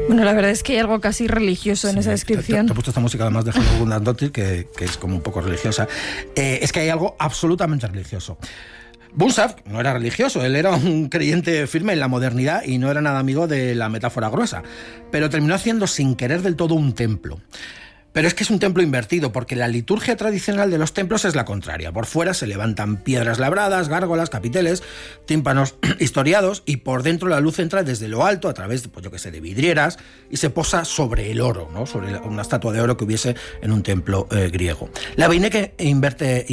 Bueno, la verdad es que hay algo casi religioso en esa descripción. Te he puesto esta música además de Hello Gunnar-Dottir, que es como un poco religiosa. Es que hay algo absolutamente religioso. Bunshaft no era religioso, él era un creyente firme en la modernidad y no era nada amigo de la metáfora gruesa, pero terminó haciendo sin querer del todo un templo. Pero es que es un templo invertido, porque la liturgia tradicional de los templos es la contraria. Por fuera se levantan piedras labradas, gárgolas, capiteles, tímpanos historiados, y por dentro la luz entra desde lo alto a través, pues yo qué sé, de vidrieras, y se posa sobre el oro, ¿no? Sobre una estatua de oro que hubiese en un templo griego. La Beinecke invierte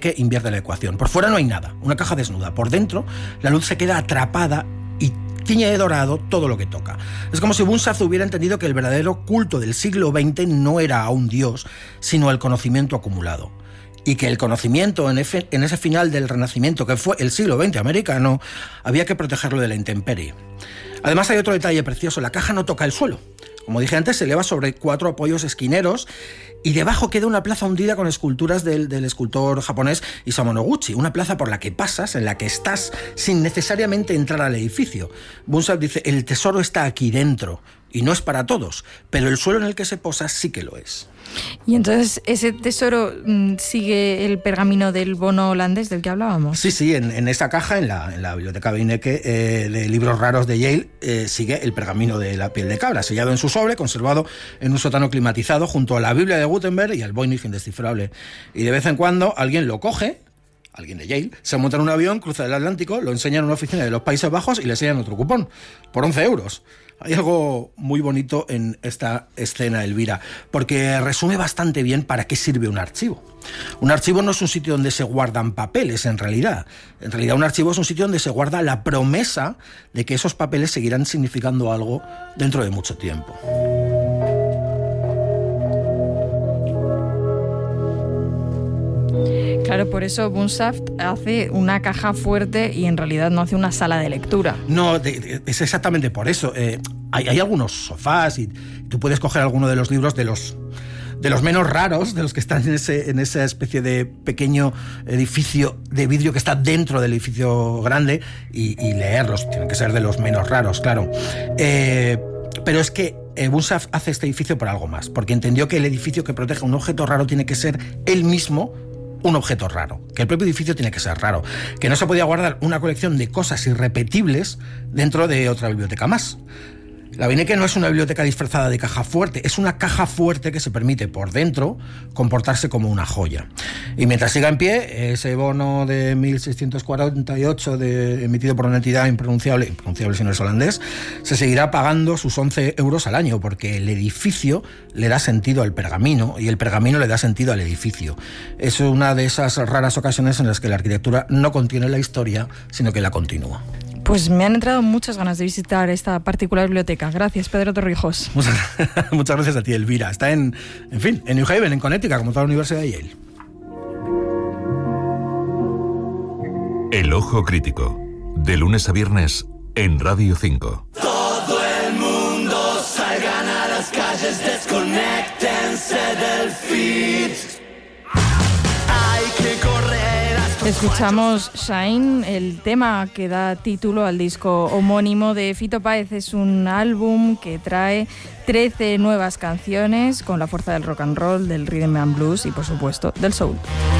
la ecuación. Por fuera no hay nada, una caja desnuda. Por dentro la luz se queda atrapada y tiñe de dorado todo lo que toca. Es como si Bunshaft hubiera entendido que el verdadero culto del siglo XX no era a un dios, sino el conocimiento acumulado. Y que el conocimiento en ese final del Renacimiento, que fue el siglo XX americano, había que protegerlo de la intemperie. Además hay otro detalle precioso, la caja no toca el suelo. Como dije antes, se eleva sobre 4 apoyos esquineros y debajo queda una plaza hundida con esculturas del escultor japonés Isamu Noguchi, una plaza por la que pasas, en la que estás, sin necesariamente entrar al edificio. Bunshaft dice, el tesoro está aquí dentro, y no es para todos, pero el suelo en el que se posa sí que lo es. Y entonces, ¿ese tesoro sigue el pergamino del bono holandés del que hablábamos? Sí, en esa caja, en la biblioteca Beinecke de libros raros de Yale, sigue el pergamino de la piel de cabra, sellado en su sobre, conservado en un sótano climatizado junto a la Biblia de Gutenberg y al Voynich indescifrable. Y de vez en cuando alguien lo coge, alguien de Yale, se monta en un avión, cruza el Atlántico, lo enseña en una oficina de los Países Bajos y le enseñan otro cupón, por 11 euros. Hay algo muy bonito en esta escena, Elvira, porque resume bastante bien para qué sirve un archivo. Un archivo no es un sitio donde se guardan papeles, en realidad. En realidad un archivo es un sitio donde se guarda la promesa de que esos papeles seguirán significando algo dentro de mucho tiempo. Claro, por eso Bunshaft hace una caja fuerte y en realidad no hace una sala de lectura. No, es exactamente por eso. Hay algunos sofás y tú puedes coger alguno de los libros de los menos raros, de los que están en esa especie de pequeño edificio de vidrio que está dentro del edificio grande y leerlos. Tienen que ser de los menos raros, claro. Pero es que Bunshaft hace este edificio por algo más, porque entendió que el edificio que protege un objeto raro tiene que ser él mismo un objeto raro, que el propio edificio tiene que ser raro, que no se podía guardar una colección de cosas irrepetibles dentro de otra biblioteca más. La Beinecke no es una biblioteca disfrazada de caja fuerte, es una caja fuerte que se permite por dentro comportarse como una joya. Y mientras siga en pie, ese bono de 1648 emitido por una entidad impronunciable si no es holandés, se seguirá pagando sus 11 euros al año, porque el edificio le da sentido al pergamino y el pergamino le da sentido al edificio. Es una de esas raras ocasiones en las que la arquitectura no contiene la historia, sino que la continúa. Pues me han entrado muchas ganas de visitar esta particular biblioteca. Gracias, Pedro Torrijos. Muchas gracias a ti, Elvira. Está en New Haven, en Connecticut, como toda la Universidad de Yale. El Ojo Crítico, de lunes a viernes en Radio 5. Todo el mundo salgan a las calles, desconéctense del feed. Hay que correr. Escuchamos Shine, el tema que da título al disco homónimo de Fito Páez. Es un álbum que trae 13 nuevas canciones con la fuerza del rock and roll, del rhythm and blues y, por supuesto, del soul.